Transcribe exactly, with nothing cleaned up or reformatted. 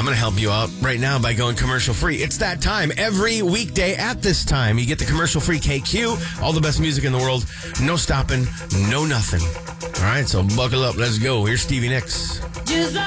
I'm going to help you out right now by going commercial free. It's that time. Every weekday at this time, you get the commercial free K Q. All the best music in the world. No stopping, no nothing. All right, so buckle up. Let's go. Here's Stevie Nicks.